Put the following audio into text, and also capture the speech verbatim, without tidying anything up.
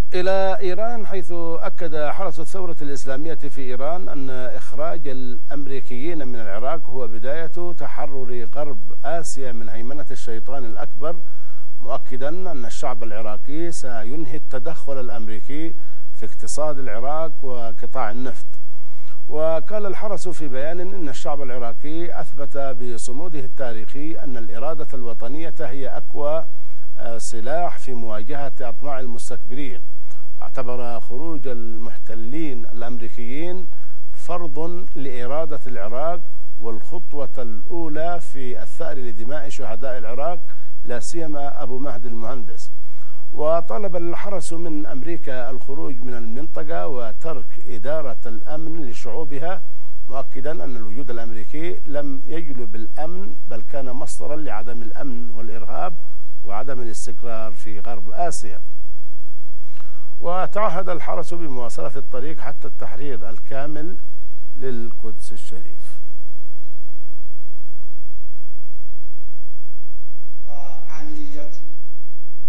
إلى إيران، حيث أكد حرس الثورة الإسلامية في إيران أن إخراج الأمريكيين من العراق هو بداية تحرر غرب آسيا من هيمنة الشيطان الأكبر، مؤكدا أن الشعب العراقي سينهي التدخل الأمريكي في اقتصاد العراق وقطاع النفط. وقال الحرس في بيان أن الشعب العراقي أثبت بصموده التاريخي أن الإرادة الوطنية هي أقوى سلاح في مواجهة أطماع المستكبرين، واعتبر خروج المحتلين الأمريكيين فرض لإرادة العراق والخطوة الأولى في الثأر لدماء شهداء العراق، لا سيما أبو مهدي المهندس. وطلب الحرس من أمريكا الخروج من المنطقة وترك إدارة الأمن لشعوبها، مؤكدا أن الوجود الأمريكي لم يجلب الأمن بل كان مصدرا لعدم الأمن والإرهاب وعدم الاستقرار في غرب آسيا. وتعهد الحرس بمواصلة الطريق حتى التحرير الكامل للقدس الشريف.